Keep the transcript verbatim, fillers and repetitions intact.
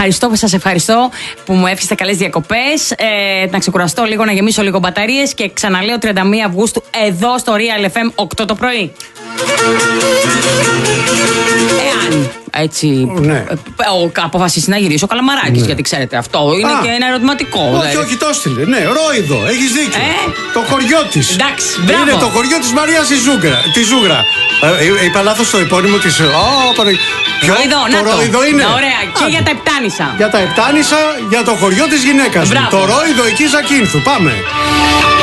ευχαριστώ που σας ευχαριστώ που μου εύχεστε καλές διακοπές. Ε, να ξεκουραστώ λίγο, να γεμίσω λίγο μπαταρίες και ξαναλέω τριάντα μία Αυγούστου εδώ στο Real εφ εμ οκτώ το πρωί. Εάν έτσι ναι. αποφασίσει να γυρίσει ο Καλαμαράκης, ναι. γιατί ξέρετε αυτό είναι Α, και ένα ερωτηματικό. Όχι, δηλαδή. όχι, το έστειλε. Ναι, Ρόιδο, έχεις δίκιο. Ε? Το χωριό της. Εντάξει, μπράβο. Είναι το χωριό της Μαρίας η Ζούγρα. Τη Ζούγρα. Ε, είπα λάθος το επώνυμο της. Oh, Ρόιδο, το να Ρόιδο το. είναι. Ωραία, και Α, για τα Επτάνησα. Για τα Επτάνησα, για το χωριό της γυναίκας. Το Ρόιδο εκεί Ζακίνθου. Πάμε.